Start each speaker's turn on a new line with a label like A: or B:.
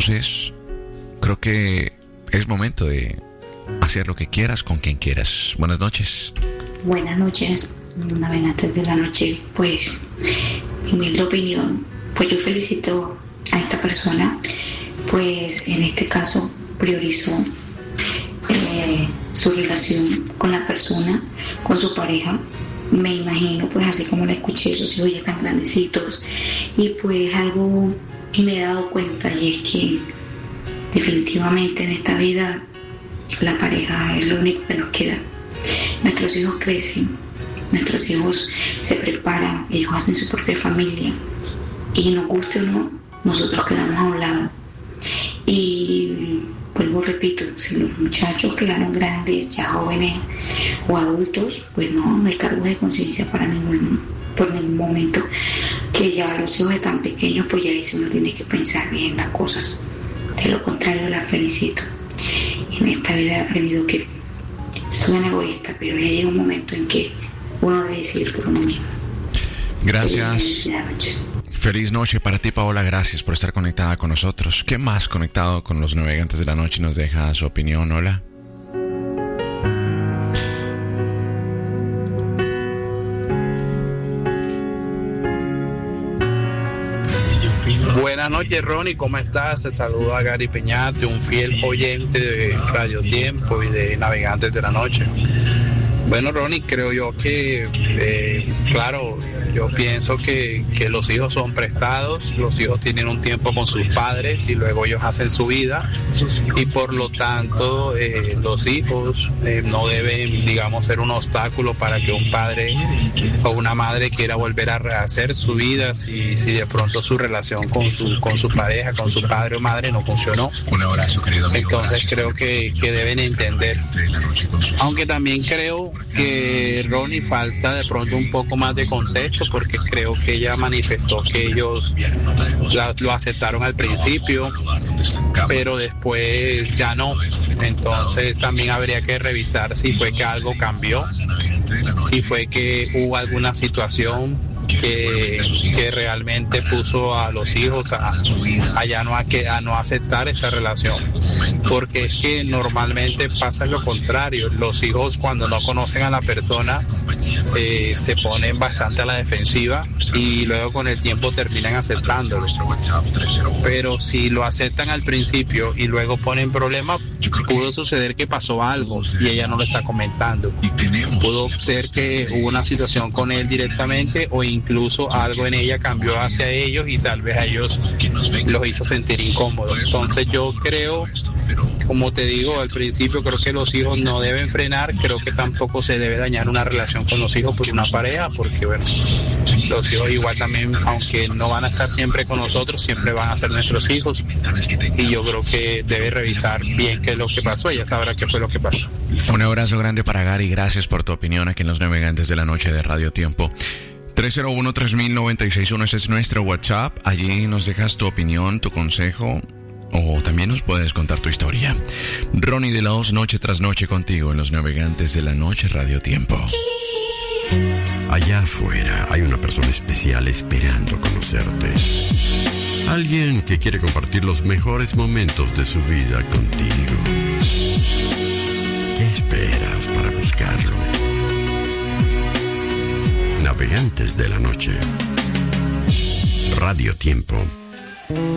A: Entonces, creo que es momento de hacer lo que quieras con quien quieras. Buenas noches.
B: Buenas noches, navegantes de la noche. Pues, mi humilde opinión, pues yo felicito a esta persona, pues en este caso priorizó su relación con la persona, con su pareja. Me imagino, pues así como la escuché, sus hijos ya están grandecitos, y pues algo me he dado cuenta, y es que definitivamente en esta vida la pareja es lo único que nos queda. Nuestros hijos crecen, nuestros hijos se preparan, ellos hacen su propia familia, y nos guste o no, nosotros quedamos a un lado. Y vuelvo, repito, si los muchachos quedaron grandes, ya jóvenes o adultos, pues no hay cargo de conciencia por ningún momento. Que ya los hijos están pequeños, pues ya eso uno tiene que pensar bien las cosas. De lo contrario, la felicito. En esta vida he aprendido que suena egoísta, pero ya llega un momento en que uno debe decidir por uno mismo.
A: Gracias. Feliz noche para ti, Paola. Gracias por estar conectada con nosotros. ¿Qué más conectado con los navegantes de la noche nos deja su opinión? Hola.
C: Buenas noches, Ronnie, ¿cómo estás? Te saludo a Gary Peñate, un fiel oyente de Radio Tiempo y de Navegantes de la Noche. Bueno, Ronnie, creo yo que, claro, yo pienso que los hijos son prestados, los hijos tienen un tiempo con sus padres y luego ellos hacen su vida, y por lo tanto los hijos no deben, digamos, ser un obstáculo para que un padre o una madre quiera volver a rehacer su vida si de pronto su relación con su pareja, con su padre o madre no funcionó.
A: Un abrazo, querido amigo.
C: Entonces creo que deben entender. Aunque también creo que Ronnie falta de pronto un poco más de contexto, porque creo que ella manifestó que ellos lo aceptaron al principio, pero después ya no. Entonces también habría que revisar si fue que algo cambió, si fue que hubo alguna situación que realmente puso a los hijos a no aceptar esta relación, porque es que normalmente pasa lo contrario. Los hijos, cuando no conocen a la persona, se ponen bastante a la defensiva y luego con el tiempo terminan aceptándolo. Pero si lo aceptan al principio y luego ponen problemas, pudo suceder que pasó algo y ella no lo está comentando. Pudo ser que hubo una situación con él directamente, o incluso algo en ella cambió hacia ellos y tal vez a ellos los hizo sentir incómodos. Entonces yo creo, como te digo al principio, creo que los hijos no deben frenar. Creo que tampoco se debe dañar una relación con los hijos por una pareja, porque bueno, los hijos igual también, aunque no van a estar siempre con nosotros, siempre van a ser nuestros hijos, y yo creo que debe revisar bien qué es lo que pasó. Ella sabrá qué fue lo que pasó.
A: Un abrazo grande para Gary, gracias por tu opinión aquí en Los Navegantes de la Noche de Radio Tiempo. 301-3000-961, ese es nuestro WhatsApp. Allí nos dejas tu opinión, tu consejo, o también nos puedes contar tu historia. Ronnie de la Hoz, noche tras noche contigo en Los Navegantes de la Noche Radio Tiempo.
D: Allá afuera hay una persona especial esperando conocerte. Alguien que quiere compartir los mejores momentos de su vida contigo. ¿Qué esperas para buscarlo? Navegantes de la Noche. Radio Tiempo.